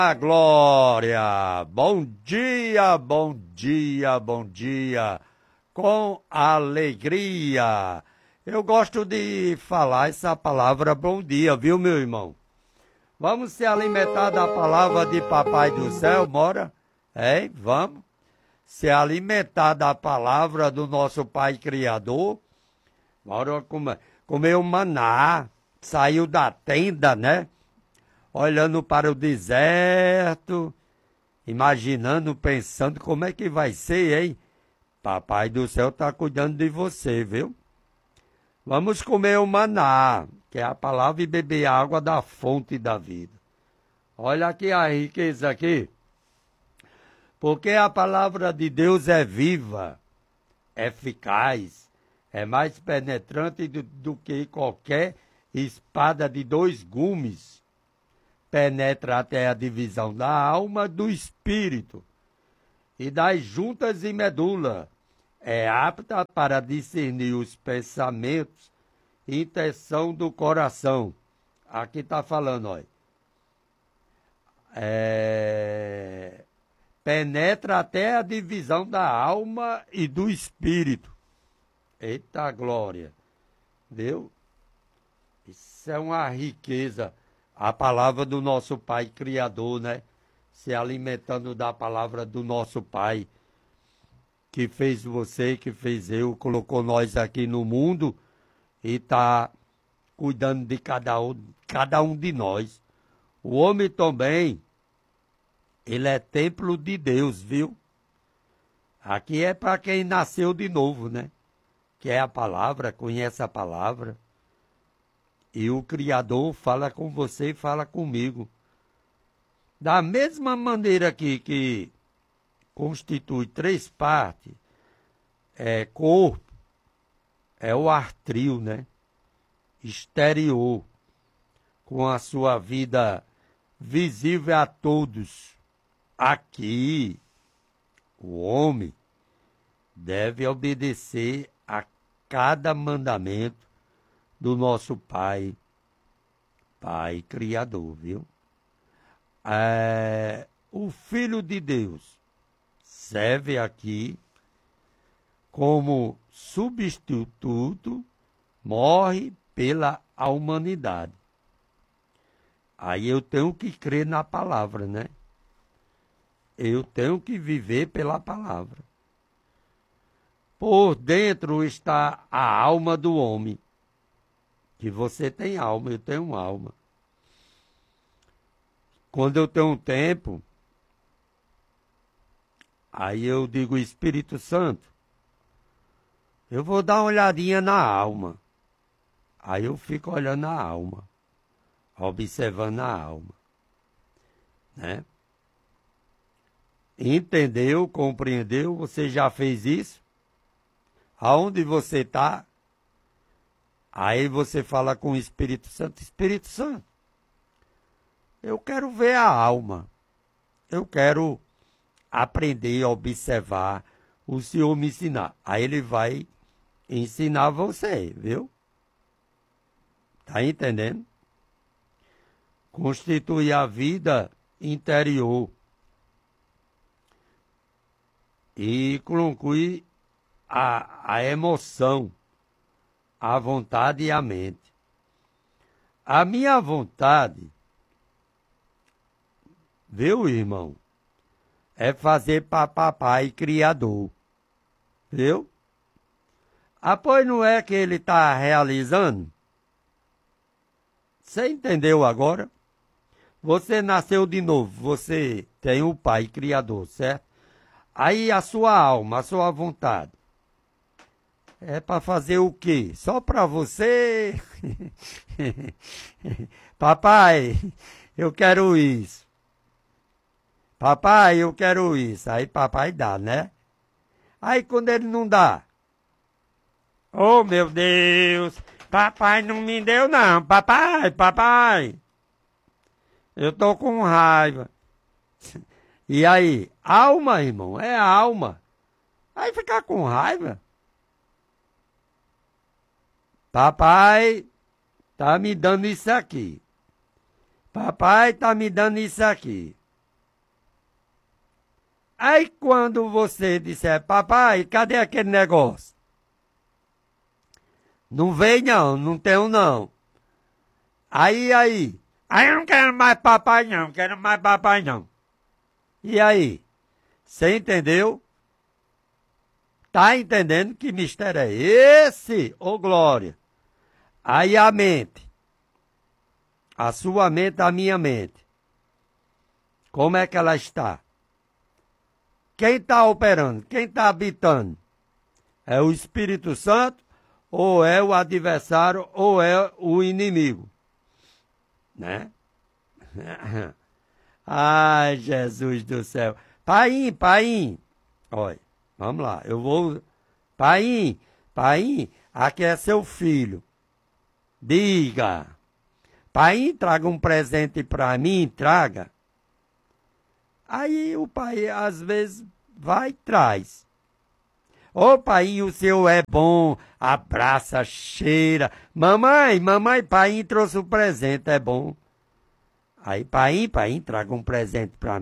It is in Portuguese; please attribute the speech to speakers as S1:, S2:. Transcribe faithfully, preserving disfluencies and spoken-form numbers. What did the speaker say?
S1: A glória! Bom dia, bom dia, bom dia, com alegria. Eu gosto de falar essa palavra bom dia, viu, meu irmão? Vamos se alimentar da palavra de Papai do Céu, bora? Hein? Vamos? Se alimentar da palavra do nosso Pai Criador. Bora comer, comer o maná, saiu da tenda, né? Olhando para o deserto, imaginando, pensando como é que vai ser, hein? Papai do Céu está cuidando de você, viu? Vamos comer o maná, que é a palavra, e beber água da fonte da vida. Olha aqui a riqueza aqui. Porque a palavra de Deus é viva, eficaz, é mais penetrante do, do que qualquer espada de dois gumes. Penetra até a divisão da alma do espírito e das juntas e medula. É apta para discernir os pensamentos e intenção do coração. Aqui está falando, olha. É... Penetra até a divisão da alma e do espírito. Eita glória! Viu? Isso é uma riqueza. A palavra do nosso Pai Criador, né? Se alimentando da palavra do nosso Pai, que fez você, que fez eu, colocou nós aqui no mundo e está cuidando de cada um, cada um de nós. O homem também, ele é templo de Deus, viu? Aqui é para quem nasceu de novo, né? Que é a palavra, conhece a palavra. E o Criador fala com você e fala comigo. Da mesma maneira que, que constitui três partes, é corpo, é o artril, né? Exterior, com a sua vida visível a todos. Aqui, o homem deve obedecer a cada mandamento do nosso Pai, Pai Criador, viu? É, o Filho de Deus serve aqui como substituto, morre pela humanidade. Aí eu tenho que crer na palavra, né? Eu tenho que viver pela palavra. Por dentro está a alma do homem. Que você tem alma, eu tenho alma. Quando eu tenho um tempo, aí eu digo, Espírito Santo, eu vou dar uma olhadinha na alma. Aí eu fico olhando a alma, observando a alma. Né? Entendeu, compreendeu? Você já fez isso? Aonde você está? Aí você fala com o Espírito Santo, Espírito Santo, eu quero ver a alma, eu quero aprender a observar, o Senhor me ensinar. Aí ele vai ensinar você, viu? Tá entendendo? Constitui a vida interior e conclui a, a emoção, a vontade e a mente. A minha vontade, viu, irmão, é fazer para papai criador, viu? Ah, pois não é que ele está realizando? Você entendeu agora? Você nasceu de novo, você tem o pai criador, certo? Aí a sua alma, a sua vontade, é para fazer o quê? Só para você? Papai, eu quero isso. Papai, eu quero isso. Aí papai dá, né? Aí quando ele não dá, oh meu Deus, papai não me deu não. Papai, papai, eu tô com raiva. E aí, alma, irmão, é alma. Aí ficar com raiva. Papai tá me dando isso aqui. Papai tá me dando isso aqui. Aí quando você disser, papai, cadê aquele negócio? Não veio não, não tenho não. Aí, aí. Aí eu não quero mais papai não, não quero mais papai não. E aí? Você entendeu? Tá entendendo que mistério é esse, ô glória? Aí a mente. A sua mente, a minha mente. Como é que ela está? Quem está operando? Quem está habitando? É o Espírito Santo? Ou é o adversário? Ou é o inimigo? Né? Ai, Jesus do céu. Paim, paim. Olha, vamos lá. Eu vou... Paim, paim, aqui é seu filho. Diga. Paim, traga um presente para mim, traga. Aí o pai, às vezes, vai e traz. Ô, pai, o seu é bom, abraça, cheira. Mamãe, mamãe, pai trouxe um presente, é bom. Aí, pai, pai, traga um presente pra mim.